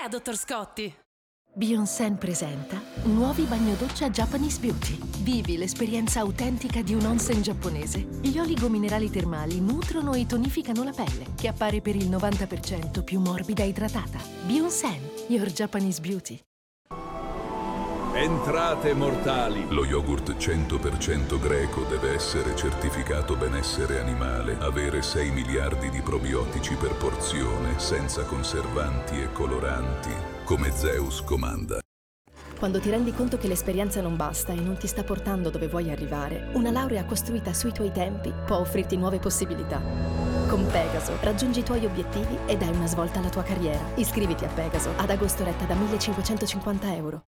idea, dottor Scotti! Beyoncé presenta nuovi bagno-doccia Japanese Beauty. Vivi l'esperienza autentica di un onsen giapponese. Gli oli minerali termali nutrono e tonificano la pelle, che appare per il 90% più morbida e idratata. Beyoncé, your Japanese Beauty. Entrate mortali. Lo yogurt 100% greco deve essere certificato benessere animale, avere 6 miliardi di probiotici per porzione, senza conservanti e coloranti, come Zeus comanda. Quando ti rendi conto che l'esperienza non basta e non ti sta portando dove vuoi arrivare, una laurea costruita sui tuoi tempi può offrirti nuove possibilità. Con Pegaso raggiungi i tuoi obiettivi e dai una svolta alla tua carriera. Iscriviti a Pegaso ad agosto retta da 1.550 euro.